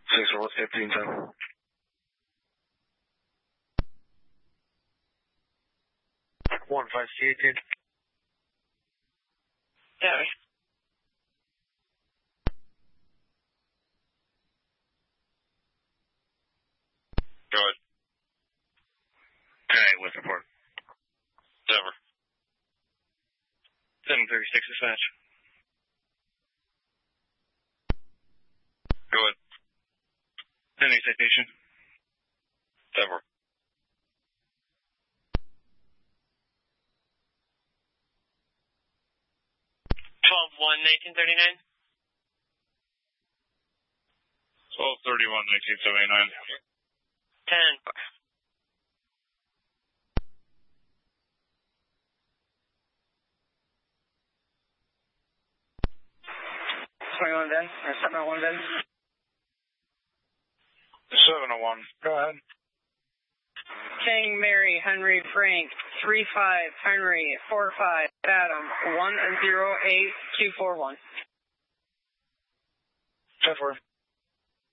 6-4, 15-10. One 5C18. Yeah. Go ahead. Alright, with report. Denver. 736 dispatch. Go ahead. Pending citation. Denver. 12-1-1939. 12-31-1979. 10. 21 then, or 701 then. 701. Go ahead. King, Mary, Henry, Frank, 35, Henry, 45, Adam, 108-241. 10-4.